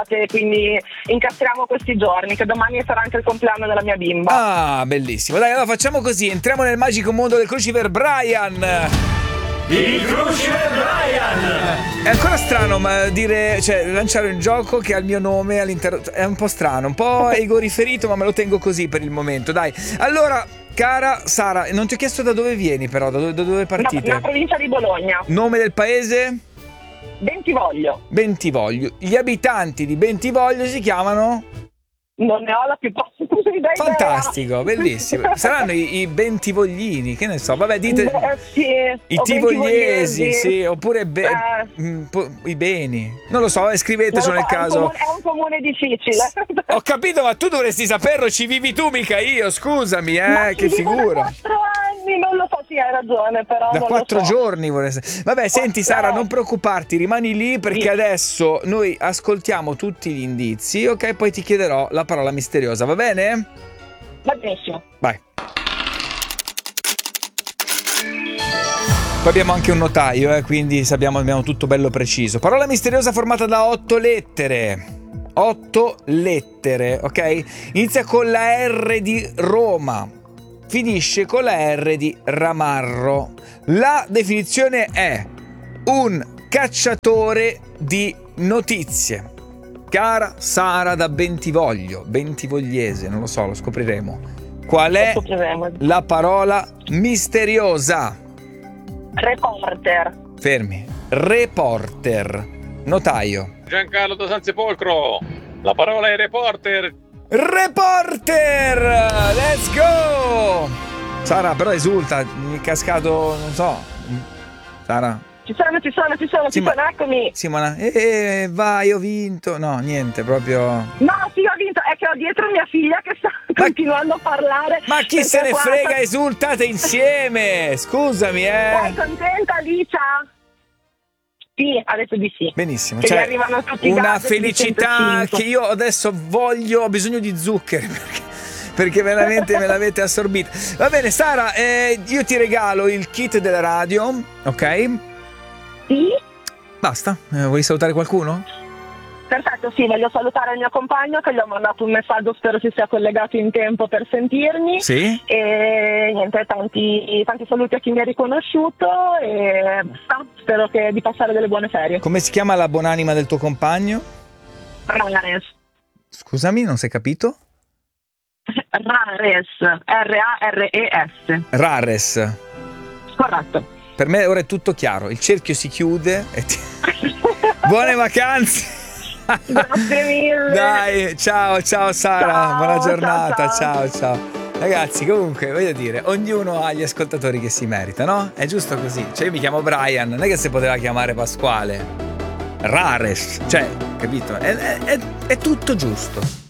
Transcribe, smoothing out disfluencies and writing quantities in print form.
quindi incastriamo questi giorni, che domani sarà anche il compleanno della mia bimba. Ah, bellissimo. Dai, allora facciamo così, entriamo nel magico mondo del Cruciver Brian. Il Cruciver Brian! È ancora strano lanciare un gioco che ha il mio nome all'interno. È un po' strano, un po' ego riferito, ma me lo tengo così per il momento. Dai, allora, cara Sara, non ti ho chiesto da dove vieni, però, da dove partite? La provincia di Bologna. Nome del paese? Bentivoglio. Bentivoglio. Gli abitanti di Bentivoglio si chiamano? Non ne ho la più precisa idea. Fantastico, bellissimo. Saranno i bentivoglini, che ne so. Vabbè, dite sì, i tivogliesi, sì, oppure i beni. Non lo so, scrivetecelo nel caso. È un comune difficile. Ho capito, ma tu dovresti saperlo, ci vivi tu, mica io, scusami, che figura. Da 4 anni, non lo so, sì, hai ragione, però Da non 4 lo so. giorni vorrei. Vabbè, senti Sara, non preoccuparti, rimani lì perché adesso noi ascoltiamo tutti gli indizi, ok? Poi ti chiederò la parola misteriosa, va bene? Va benissimo. Vai. Poi abbiamo anche un notaio, quindi abbiamo tutto bello preciso. Parola misteriosa formata da 8 lettere. 8 lettere, ok? Inizia con la R di Roma, finisce con la R di Ramarro. La definizione è un cacciatore di notizie. Cara Sara da Bentivoglio, bentivogliese, non lo so, lo scopriremo. Qual è la parola misteriosa? Reporter. Fermi. Reporter. Notaio. Giancarlo da San Sepolcro. La parola è reporter. Reporter! Let's go! Sara, però esulta, mi è cascato, non so. Sara. Ci sono, eccomi. Simona, vai, ho vinto. No, niente, proprio. No, sì, ho vinto, è che ho dietro mia figlia che sta continuando a parlare. Ma chi se ne frega, esultate insieme! Scusami, Sei contenta, Alicia? Sì, ha detto di sì. Benissimo, che cioè arrivano tutti una felicità che io adesso ho bisogno di zuccheri perché veramente me l'avete assorbita. Va bene, Sara, io ti regalo il kit della radio, ok? Sì. Basta, vuoi salutare qualcuno? Perfetto, sì, voglio salutare il mio compagno che gli ho mandato un messaggio, spero si sia collegato in tempo per sentirmi. Sì. E niente, tanti saluti a chi mi ha riconosciuto e spero di passare delle buone ferie. Come si chiama la buonanima del tuo compagno? Rares. Scusami, non sei capito? Rares, R-A-R-E-S. Rares. Corretto. Per me ora è tutto chiaro, il cerchio si chiude buone vacanze. Grazie mille. Dai, ciao Sara, ciao, buona giornata, ciao. Ragazzi, comunque, voglio dire, ognuno ha gli ascoltatori che si merita, no? È giusto così. Cioè, io mi chiamo Brian, non è che si poteva chiamare Pasquale. Rares, cioè, capito? È tutto giusto.